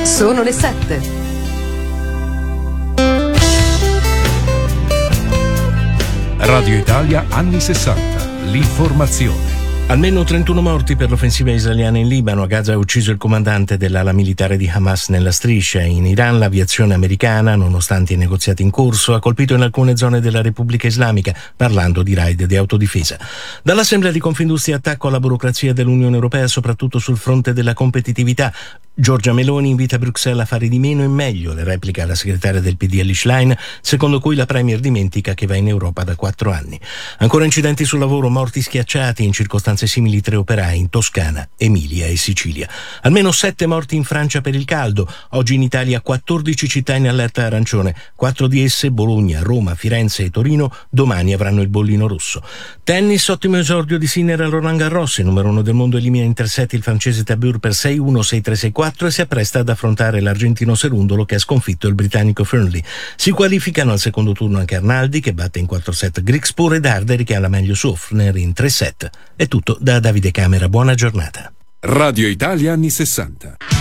Sono le 7. Radio Italia anni 60. L'informazione. Almeno 31 morti per l'offensiva israeliana in Libano. A Gaza ha ucciso il comandante dell'ala militare di Hamas nella striscia. In Iran l'aviazione americana, nonostante i negoziati in corso, ha colpito in alcune zone della Repubblica Islamica, parlando di raid di autodifesa. Dall'Assemblea di Confindustria attacco alla burocrazia dell'Unione Europea, soprattutto sul fronte della competitività. Giorgia Meloni invita Bruxelles a fare di meno e meglio, le replica la segretaria del PD Elly Schlein, secondo cui la Premier dimentica che va in Europa da 4 anni. Ancora incidenti sul lavoro, morti schiacciati, in circostanze simili 3 operai in Toscana, Emilia e Sicilia. Almeno 7 morti in Francia per il caldo. Oggi in Italia 14 città in allerta arancione, 4 di esse, Bologna, Roma, Firenze e Torino, domani avranno il bollino rosso. Tennis, ottimo esordio di Sinner a Roland Garros, il numero 1 del mondo elimina in 3 il francese Tabur per 6-1, 6-3, 6-4 e si appresta ad affrontare l'argentino Cerundolo che ha sconfitto il britannico Fernley. Si qualificano al secondo turno anche Arnaldi che batte in 4 set Grigspor e Darder che ha la meglio su Offner in 3 set. È tutto da Davide Camera, buona giornata. Radio Italia anni 60.